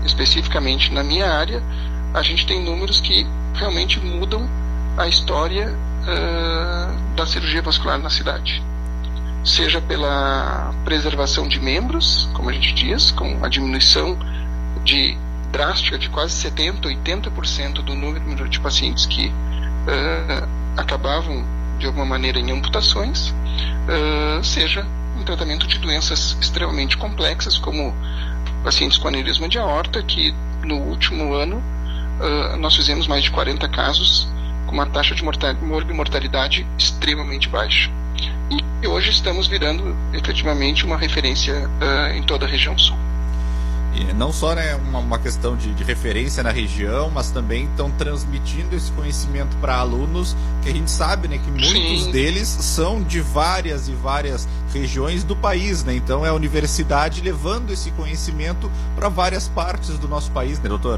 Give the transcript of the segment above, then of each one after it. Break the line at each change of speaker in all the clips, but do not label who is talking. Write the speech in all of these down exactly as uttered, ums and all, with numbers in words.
especificamente na minha área, a gente tem números que realmente mudam a história uh, da cirurgia vascular na cidade. Seja pela preservação de membros, como a gente diz, com a diminuição de drástica de quase setenta por cento, oitenta por cento do número de pacientes que uh, acabavam de alguma maneira em amputações, uh, seja em tratamento de doenças extremamente complexas, como pacientes com aneurisma de aorta, que no último ano uh, nós fizemos mais de quarenta casos com uma taxa de morbimortalidade extremamente baixa. E hoje estamos virando efetivamente uma referência uh, em toda a região sul.
E não só, né, uma, uma questão de, de referência na região, mas também estão transmitindo esse conhecimento para alunos, que a gente sabe, né, que muitos Sim. deles são de várias e várias regiões do país, né? Então é a universidade levando esse conhecimento para várias partes do nosso país, né, doutor?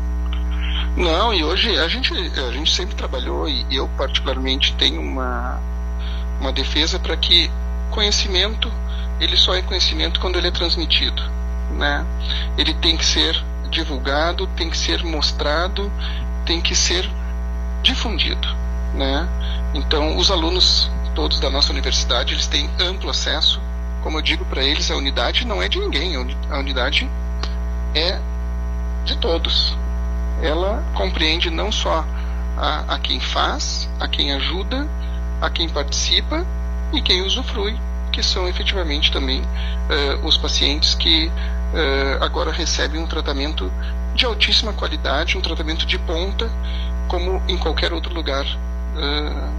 Não, e hoje a gente, a gente sempre trabalhou, e eu particularmente tenho uma, uma defesa para que conhecimento, ele só é conhecimento quando ele é transmitido, né? Ele tem que ser divulgado, tem que ser mostrado, tem que ser difundido, né? Então os alunos todos da nossa universidade, eles têm amplo acesso. Como eu digo para eles, a unidade não é de ninguém, a unidade é de todos. Ela compreende não só a, a quem faz, a quem ajuda, a quem participa e quem usufrui, que são efetivamente também uh, os pacientes que uh, agora recebem um tratamento de altíssima qualidade, um tratamento de ponta, como em qualquer outro lugar uh,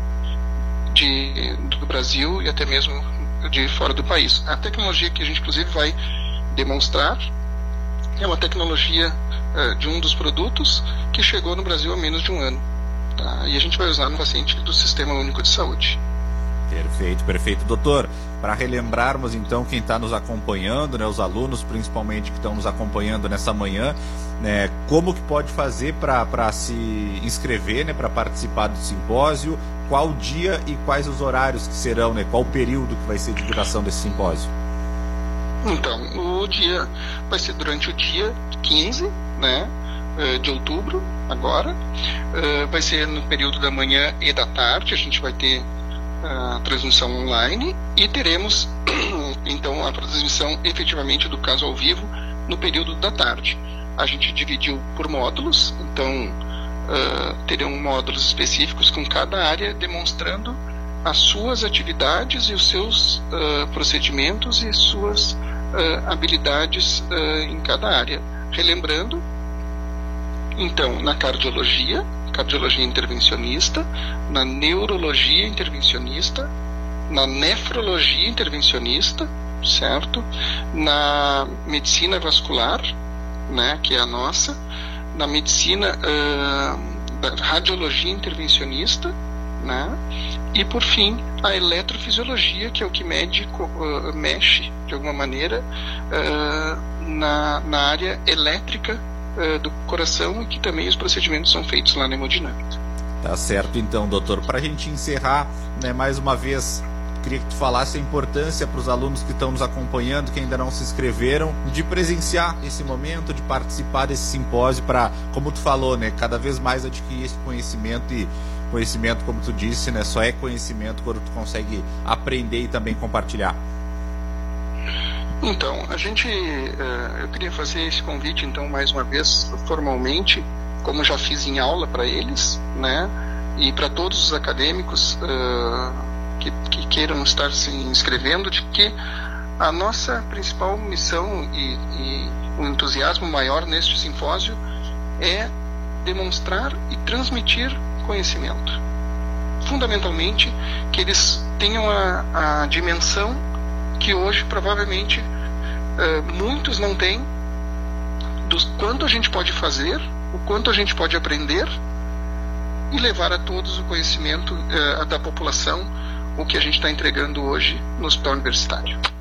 de, do Brasil e até mesmo de fora do país. A tecnologia que a gente inclusive vai demonstrar é uma tecnologia uh, de um dos produtos que chegou no Brasil há menos de um ano, tá? E a gente vai usar no paciente do Sistema Único de Saúde.
Perfeito, perfeito. Doutor, para relembrarmos então quem está nos acompanhando, né, os alunos principalmente que estão nos acompanhando nessa manhã, né, como que pode fazer para se inscrever, né, para participar do simpósio, qual dia e quais os horários que serão, né, qual o período que vai ser de duração desse simpósio?
Então, o dia vai ser durante o dia quinze, né, de outubro, agora. Vai ser no período da manhã e da tarde, a gente vai ter a transmissão online e teremos, então, a transmissão efetivamente do caso ao vivo no período da tarde. A gente dividiu por módulos, então terão módulos específicos com cada área demonstrando as suas atividades e os seus uh, procedimentos e suas uh, habilidades uh, em cada área. Relembrando, então, na cardiologia, cardiologia intervencionista, na neurologia intervencionista, na nefrologia intervencionista, certo? Na medicina vascular, né, que é a nossa, na medicina uh, da radiologia intervencionista, né? E por fim a eletrofisiologia, que é o que mede, uh, mexe de alguma maneira uh, na, na área elétrica uh, do coração, e que também os procedimentos são feitos lá na hemodinâmica.
Tá certo então, doutor. Para a gente encerrar, né, mais uma vez, queria que tu falasse a importância para os alunos que estão nos acompanhando, que ainda não se inscreveram, de presenciar esse momento, de participar desse simpósio para, como tu falou, né, cada vez mais adquirir esse conhecimento. E conhecimento, como tu disse, né, só é conhecimento quando tu consegue aprender e também compartilhar.
Então, a gente, uh, eu queria fazer esse convite, então, mais uma vez, formalmente, como já fiz em aula para eles, né, e para todos os acadêmicos uh, que, que queiram estar se inscrevendo, de que a nossa principal missão e, e o entusiasmo maior neste simpósio é demonstrar e transmitir conhecimento. Fundamentalmente, que eles tenham a, a dimensão que hoje provavelmente uh, muitos não têm, do quanto a gente pode fazer, o quanto a gente pode aprender e levar a todos o conhecimento uh, da população, o que a gente está entregando hoje no Hospital Universitário.